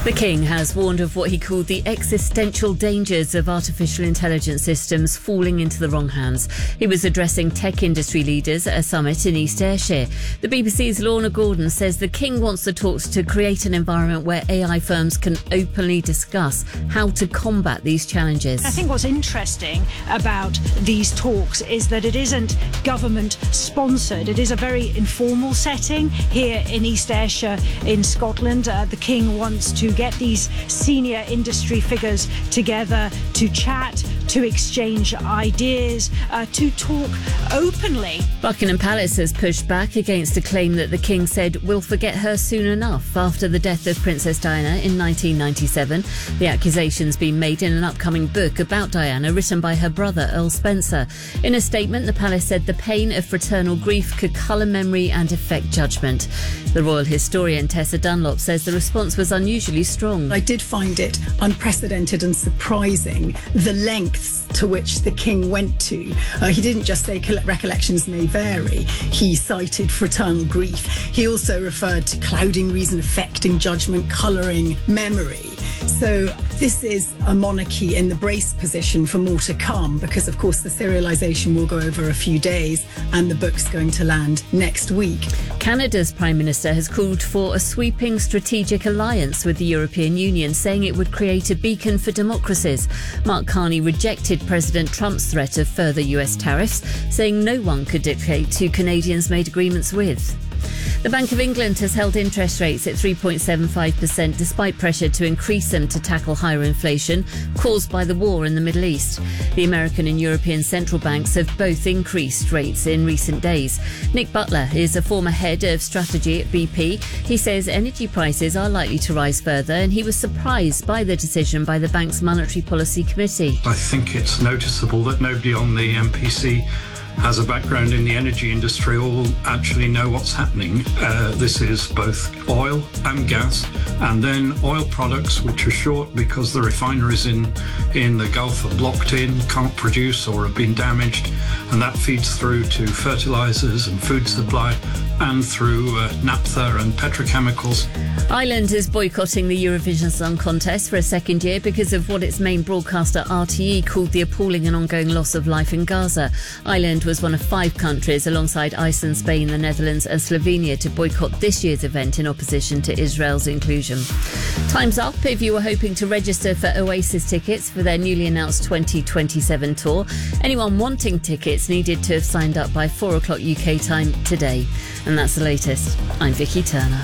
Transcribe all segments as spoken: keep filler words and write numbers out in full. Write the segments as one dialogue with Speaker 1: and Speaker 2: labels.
Speaker 1: The King has warned of what he called the existential dangers of artificial intelligence systems falling into the wrong hands. He was addressing tech industry leaders at a summit in East Ayrshire. The B B C's Lorna Gordon says the King wants the talks to create an environment where A I firms can openly discuss how to combat these challenges.
Speaker 2: I think what's interesting about these talks is that it isn't government sponsored. It is a very informal setting here in East Ayrshire in Scotland. Uh, the King wants to get these senior industry figures together to chat, to exchange ideas, uh, to talk openly.
Speaker 1: Buckingham Palace has pushed back against a claim that the King said we'll forget her soon enough after the death of Princess Diana in nineteen ninety-seven. The accusation's been made in an upcoming book about Diana written by her brother Earl Spencer. In a statement, the palace said the pain of fraternal grief could colour memory and affect judgment. The royal historian Tessa Dunlop says the response was unusually strong.
Speaker 3: I did find it unprecedented and surprising the lengths to which the King went to. Uh, he didn't just say recollections may vary. He cited fraternal grief. He also referred to clouding reason, affecting judgment, colouring memory. So this is a monarchy in the brace position for more to come, because of course the serialisation will go over a few days and the book's going to land next week.
Speaker 1: Canada's Prime Minister has called for a sweeping strategic alliance with the European Union, saying it would create a beacon for democracies. Mark Carney rejected President Trump's threat of further U S tariffs, saying no one could dictate who Canadians made agreements with. The Bank of England has held interest rates at three point seven five percent despite pressure to increase them to tackle higher inflation caused by the war in the Middle East. The American and European central banks have both increased rates in recent days. Nick Butler is a former head of strategy at B P. He says energy prices are likely to rise further, and he was surprised by the decision by the bank's Monetary Policy Committee.
Speaker 4: I think it's noticeable that nobody on the M P C has a background in the energy industry or will actually know what's happening. Uh, this is both oil and gas, and then oil products which are short because the refineries in, in the Gulf are blocked in, can't produce or have been damaged, and that feeds through to fertilisers and food supply and through uh, naphtha and petrochemicals.
Speaker 1: Ireland is boycotting the Eurovision Song Contest for a second year because of what its main broadcaster R T E called the appalling and ongoing loss of life in Gaza. Ireland was one of five countries alongside Iceland, Spain, the Netherlands and Slovenia to boycott this year's event in opposition to Israel's inclusion. Time's up if you were hoping to register for Oasis tickets for their newly announced twenty twenty-seven tour. Anyone wanting tickets needed to have signed up by four o'clock U K time today. And that's the latest. I'm Vicky Turner.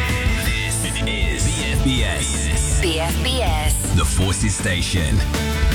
Speaker 5: This is B F B S. B F B S. The Forces Station.